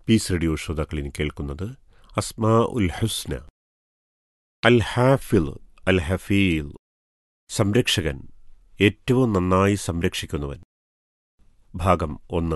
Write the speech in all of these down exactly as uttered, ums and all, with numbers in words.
Piece radio ശ്രോതാക്കളിന് കേൾക്കുന്നത് അസ്മാ ഉൽ ഹുസ്ന. അൽ ഹാഫിൽ, അൽ ഹഫീൽ, സംരക്ഷകൻ, ഏറ്റവും നന്നായി സംരക്ഷിക്കുന്നവൻ. ഭാഗം ഒന്ന്.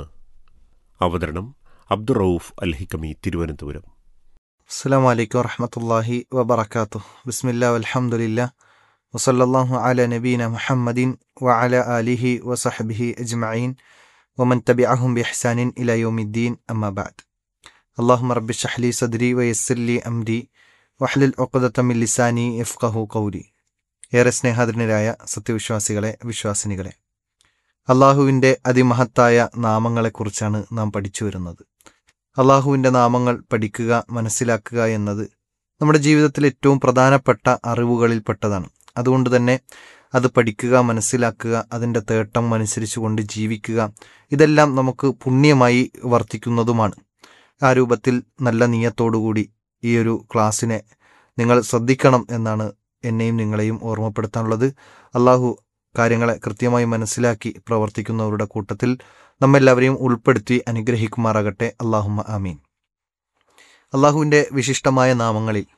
അവതരണം അബ്ദുറൌഫ് അൽ ഹിക്കമി, തിരുവനന്തപുരം. അസ്സലാമു അലൈക്കും വറഹ്മത്തുള്ളാഹി വബറകാതുഹു. ബിസ്മില്ലാ വൽഹംദുലില്ലാ വസല്ലല്ലാഹു അലാ നബീന മുഹമ്മദിൻ വഅലാ ആലിഹി വസഹ്ബിഹി അജ്മഈൻ വമൻ തബിഅഹും ബിഇഹ്സാനിൻ ഇലാ യൗമിദ്ദീൻ. അമ്മാ ബഅദ്. അല്ലാഹുമ്മ റബ്ബി ഇശ്റഹ് ലി സദ്രി വയസ്സിർ ലി അംരി വഹ്ലുൽ ഉഖ്ദത മിൻ ലിസാനി യഫ്ഖഹു ഖൗലി. ഏറെ സ്നേഹാദരനരായ സത്യവിശ്വാസികളെ, വിശ്വാസിനികളെ, അള്ളാഹുവിൻ്റെ അതിമഹത്തായ നാമങ്ങളെക്കുറിച്ചാണ് നാം പഠിച്ചു വരുന്നത്. അള്ളാഹുവിൻ്റെ നാമങ്ങൾ പഠിക്കുക, മനസ്സിലാക്കുക എന്നത് നമ്മുടെ ജീവിതത്തിൽ ഏറ്റവും പ്രധാനപ്പെട്ട അറിവുകളിൽപ്പെട്ടതാണ്. അതുകൊണ്ട് തന്നെ അത് പഠിക്കുക, മനസ്സിലാക്കുക, അതിൻ്റെ തേട്ടം അനുസരിച്ചു കൊണ്ട് ജീവിക്കുക, ഇതെല്ലാം നമുക്ക് പുണ്യമായി വർത്തിക്കുന്നതുമാണ്. ആ രൂപത്തിൽ നല്ല നിയ്യത്തോടുകൂടി ഈ ഒരു ക്ലാസ്സിനെ നിങ്ങൾ ശ്രദ്ധിക്കണം എന്നാണ് എന്നെയും നിങ്ങളെയും ഓർമ്മപ്പെടുത്താനുള്ളത്. അള്ളാഹു കാര്യങ്ങളെ കൃത്യമായി മനസ്സിലാക്കി പ്രവർത്തിക്കുന്നവരുടെ കൂട്ടത്തിൽ നമ്മെല്ലാവരെയും ഉൾപ്പെടുത്തി അനുഗ്രഹിക്കുമാറാകട്ടെ. അല്ലാഹുമ്മ ആമീൻ. അള്ളാഹുവിൻ്റെ വിശിഷ്ടമായ നാമങ്ങളിൽ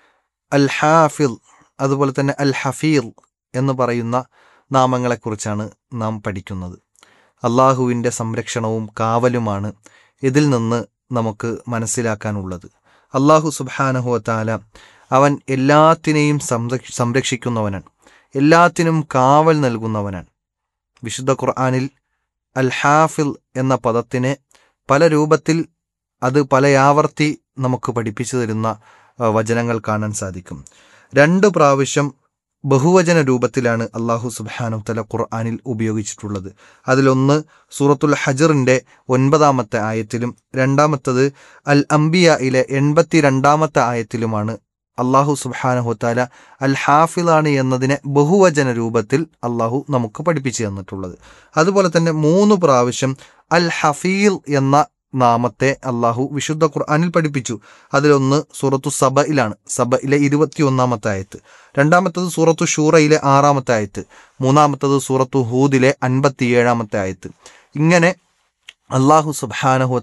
അൽ ഹാഫിൽ, അതുപോലെ തന്നെ അൽ ഹഫീൽ എന്ന് പറയുന്ന നാമങ്ങളെക്കുറിച്ചാണ് നാം പഠിക്കുന്നത്. അള്ളാഹുവിൻ്റെ സംരക്ഷണവും കാവലുമാണ് ഇതിൽ നിന്ന് നമുക്ക് മനസ്സിലാക്കാനുള്ളത്. അള്ളാഹു സുബ്ഹാനഹു വ തആല അവൻ എല്ലാത്തിനെയും സംരക്ഷിക്കുന്നവനാണ്, എല്ലാത്തിനും കാവൽ നൽകുന്നവനാണ്. വിശുദ്ധ ഖുർആനിൽ അൽ ഹാഫിൽ എന്ന പദത്തിനെ പല രൂപത്തിൽ അത് പലയാവർത്തി നമുക്ക് പഠിപ്പിച്ചു തരുന്ന വചനങ്ങൾ കാണാൻ സാധിക്കും. രണ്ട് പ്രാവശ്യം ബഹുവചന രൂപത്തിലാണ് അള്ളാഹു സുബ്ഹാനഹു വ തആല ഖുർആനിൽ ഉപയോഗിച്ചിട്ടുള്ളത്. അതിലൊന്ന് സൂറത്തുൽ ഹജ്റിൻ്റെ ഒൻപതാമത്തെ ആയത്തിലും രണ്ടാമത്തത് അൽ അംബിയയിലെ എൺപത്തി രണ്ടാമത്തെ ആയത്തിലുമാണ് അള്ളാഹു സുബ്ഹാനഹു വ തആല അൽ ഹാഫിളാണ് എന്നതിനെ ബഹുവചന രൂപത്തിൽ അള്ളാഹു നമുക്ക് പഠിപ്പിച്ചു തന്നിട്ടുള്ളത്. അതുപോലെ തന്നെ മൂന്ന് പ്രാവശ്യം അൽ ഹഫീൽ എന്ന നാമത്തെ അള്ളാഹു വിശുദ്ധ ഖുർആനിൽ പഠിപ്പിച്ചു. അതിലൊന്ന് സൂറത്തു സബയിലാണ്, സബയിലെ ഇരുപത്തി ഒന്നാമത്തെ ആയത്ത്. രണ്ടാമത്തത് സൂറത്തു ഷൂറയിലെ ആറാമത്തെ ആയത്ത്. മൂന്നാമത്തത് സൂറത്തു ഹൂദിലെ അൻപത്തി ഏഴാമത്തെ ആയത്ത്. ഇങ്ങനെ അള്ളാഹു സുബ്ഹാനഹു